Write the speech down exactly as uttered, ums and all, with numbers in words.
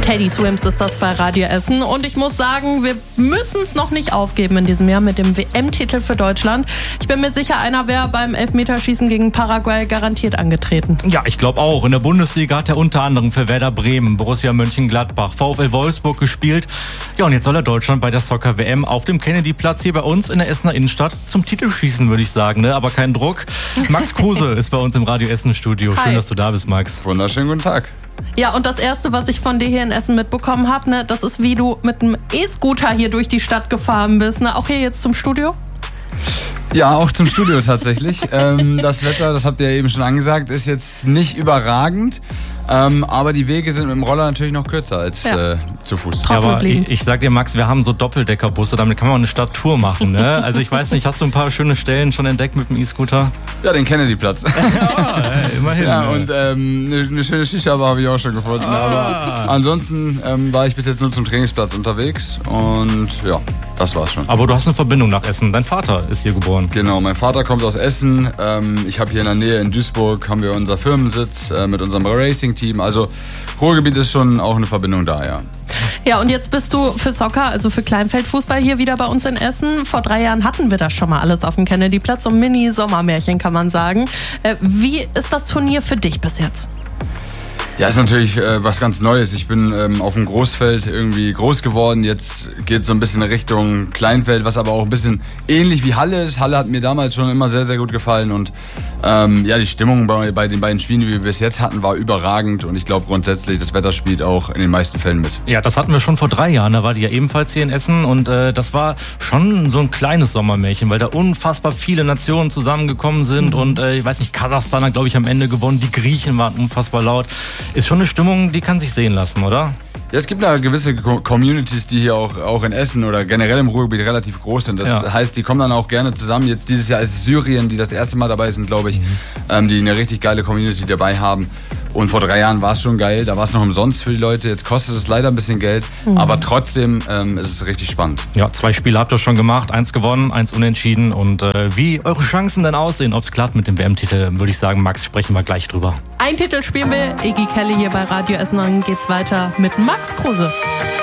Teddy Swims ist das bei Radio Essen. Und ich muss sagen, wir müssen es noch nicht aufgeben in diesem Jahr mit dem W M-Titel für Deutschland. Ich bin mir sicher, einer wäre beim Elfmeterschießen gegen Paraguay garantiert angetreten. Ja, ich glaube auch. In der Bundesliga hat er unter anderem für Werder Bremen, Borussia Mönchengladbach, VfL Wolfsburg gespielt. Ja, und jetzt soll er Deutschland bei der Soccer-W M auf dem Kennedy-Platz hier bei uns in der Essener Innenstadt zum Titel schießen, würde ich sagen. Ne? Aber kein Druck. Max Kruse ist bei uns im Radio Essen-Studio. Schön, dass du da bist, Max. Wunderschönen guten Tag. Ja, und das Erste, was ich von dir hier in Essen mitbekommen habe, ne, das ist, wie du mit einem E-Scooter hier durch die Stadt gefahren bist. Ne? Auch hier jetzt zum Studio? Ja, auch zum Studio tatsächlich. ähm, das Wetter, das habt ihr ja eben schon angesagt, ist jetzt nicht überragend. Ähm, aber die Wege sind mit dem Roller natürlich noch kürzer als ja. äh, zu Fuß. Ja, aber ich, ich sag dir, Max, wir haben so Doppeldeckerbusse, damit kann man eine Stadttour machen. Ne? Also ich weiß nicht, hast du ein paar schöne Stellen schon entdeckt mit dem E-Scooter? Ja, den Kennedy-Platz. Ja, ey, immerhin. Ja, und ähm, eine, eine schöne Shisha-Bar habe ich auch schon gefunden. Ah. Aber ansonsten ähm, war ich bis jetzt nur zum Trainingsplatz unterwegs und ja, das war's schon. Aber du hast eine Verbindung nach Essen. Dein Vater ist hier geboren. Genau, mein Vater kommt aus Essen. Ähm, ich habe hier in der Nähe in Duisburg haben wir unser Firmensitz äh, mit unserem Racing-Team. Also Ruhrgebiet ist schon auch eine Verbindung da, ja. Ja, und jetzt bist du für Soccer, also für Kleinfeldfußball hier wieder bei uns in Essen. Vor drei Jahren hatten wir das schon mal alles auf dem Kennedy-Platz. So ein Mini-Sommermärchen kann man sagen. Äh, wie ist das Turnier für dich bis jetzt? Ja, ist natürlich äh, was ganz Neues. Ich bin ähm, auf dem Großfeld irgendwie groß geworden. Jetzt geht es so ein bisschen in Richtung Kleinfeld, was aber auch ein bisschen ähnlich wie Halle ist. Halle hat mir damals schon immer sehr, sehr gut gefallen. Und ähm, ja, die Stimmung bei, bei den beiden Spielen, die wir bis jetzt hatten, war überragend. Und ich glaube grundsätzlich, das Wetter spielt auch in den meisten Fällen mit. Ja, das hatten wir schon vor drei Jahren. Da war die ja ebenfalls hier in Essen. Und äh, das war schon so ein kleines Sommermärchen, weil da unfassbar viele Nationen zusammengekommen sind. Mhm. Und äh, ich weiß nicht, Kasachstan hat, glaube ich, am Ende gewonnen. Die Griechen waren unfassbar laut. Ist schon eine Stimmung, die kann sich sehen lassen, oder? Ja, es gibt da gewisse Communities, die hier auch, auch in Essen oder generell im Ruhrgebiet relativ groß sind. Das ja. heißt, die kommen dann auch gerne zusammen. Jetzt dieses Jahr ist es Syrien, die das erste Mal dabei sind, glaube ich, mhm. ähm, die eine richtig geile Community dabei haben. Und vor drei Jahren war es schon geil, da war es noch umsonst für die Leute. Jetzt kostet es leider ein bisschen Geld, mhm. aber trotzdem ähm, ist es richtig spannend. Ja, zwei Spiele habt ihr schon gemacht, eins gewonnen, eins unentschieden. Und äh, wie eure Chancen dann aussehen, ob es klappt mit dem W M-Titel, würde ich sagen, Max, sprechen wir gleich drüber. Ein Titel spielen wir, Iggy Kelly hier bei Radio Essen, und dann geht's weiter mit Max Kruse.